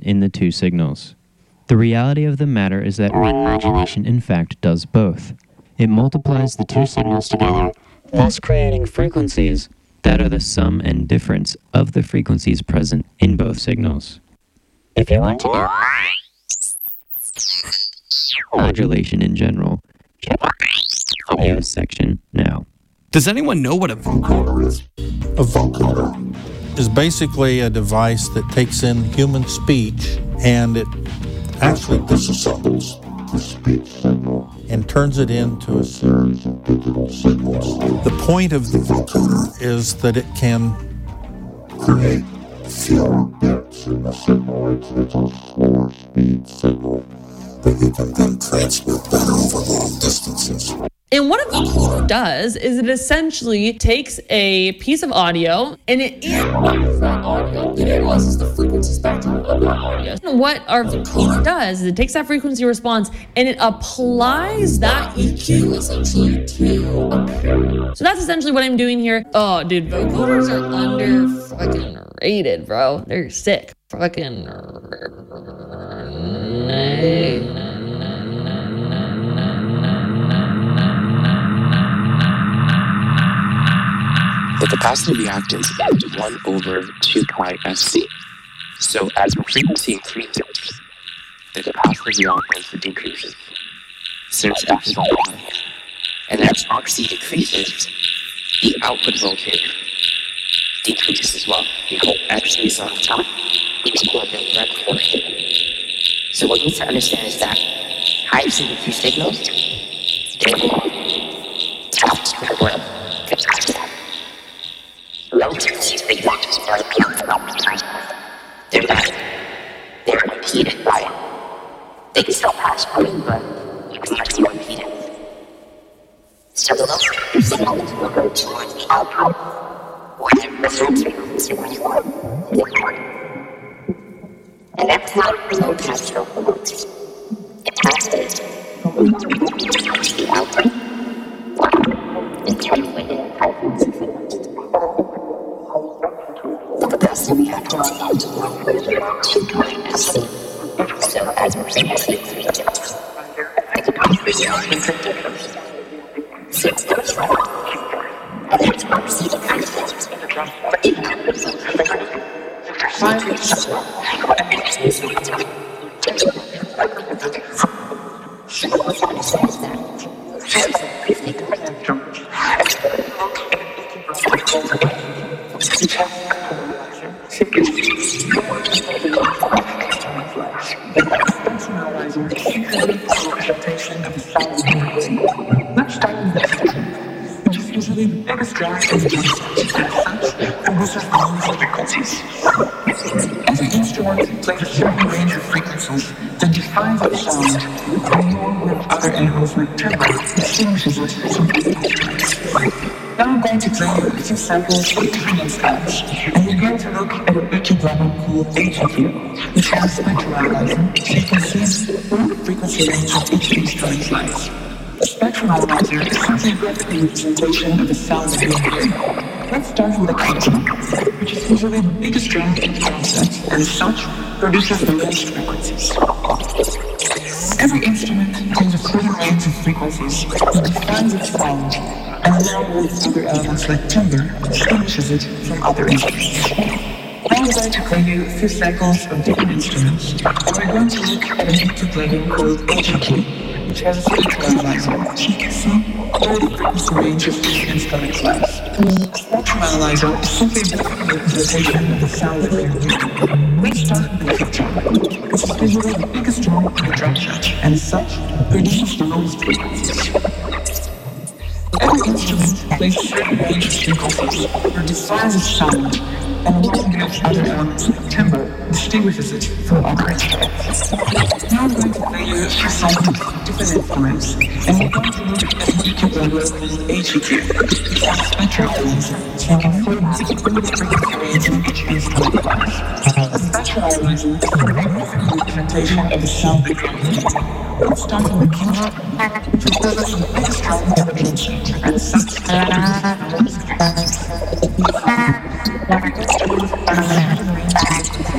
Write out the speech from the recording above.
in the two signals. The reality of the matter is that ring modulation in fact does both. It multiplies the two signals together, thus creating frequencies that are the sum and difference of the frequencies present in both signals. If you want to know modulation in general, check out the news section now. Does anyone know what a vocoder is? A vocoder is basically a device that takes in human speech and it actually disassembles the speech signal and turns it into a series of digital signals. The point of the vocoder is that it can create fewer bits in the signal. It's a slower speed signal that you can then transmit better over long distances. And what a vocoder does is it essentially takes a piece of audio and it analyzes that audio. It analyzes the frequency spectrum of that audio. And what our vocoder does is it takes that frequency response and it applies that EQ essentially to a period. So that's essentially what I'm doing here. Oh, dude, vocoders are under fucking rated, bro. They're sick. Fucking. The capacity reactance is 1 over 2 pi fc. So as the frequency increases, the capacity reactance decreases, since f is on pi. And as RC decreases, the output voltage decreases as well. Because x is on top, it's equal to that proportion. So what you need to understand is that high frequency signals, they will tap square low frequency signals are they're impeded by it. They can still pass through it, but it's much more impedance. So the low frequency signals will go towards the output, where the resonance frequency is important. And that's not low pass filter notes. It passes towards the output and terminated high frequency signals. The capacity reactance is 1 over 2 pi fc. So as the frequency increases, the capacity reactance decreases. Since there's low, and there's RC decreases, the output usually the biggest drag is the produces millions of frequencies. Every instrument plays a certain range of frequencies that defines its sound, along with other animals like timbre, distinguishes it from other instruments. Now I'm going to play you a few samples of different instruments, and we're going to look at a wicked level called HEQ, which has a spectral analyzer, so you can see where the frequency range of each instrument lies. A spectral analyzer is simply a graphical representation of the sound that you're hearing. Let's start with a consonant, which is usually the biggest drag in the concept, and as such, produces the most frequencies. Every instrument has a certain range of frequencies that defines its sound, and along with other elements like timbre, distinguishes it from other instruments. Now I'm going to play you a few samples of different instruments, and we're going to look at an input plugin called HEQ, which has a spectral analyzer, so you can see all the frequency range of each instrument class. A spectral analyzer is simply a graphical representation of the sound that we're hearing. Let's start with the picture, which is visually the biggest drum in the drum set, and as such, produces the lowest frequencies. Every instrument plays a certain range of frequencies that defines its sound, and along with other elements like timbre, distinguishes it from other instruments. Now I'm going to play you a few samples of different instruments, and we're going to look at an input level called HEQ, which has a spectral analyzer, so you can see all the frequency range of each instrument class. A spectral analyzer is a graphical representation of the sound that you're hearing. Let's start with the keyboard, which represents the biggest drum in the pitch, and as such, produces the most frequencies.